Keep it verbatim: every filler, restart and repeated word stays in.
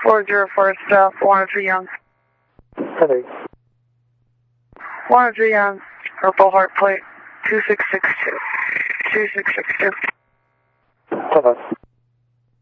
four zero four South, one oh three Young. Headache. one oh three Young, Purple Heart Plate, two six six two. two six six two. Bye-bye.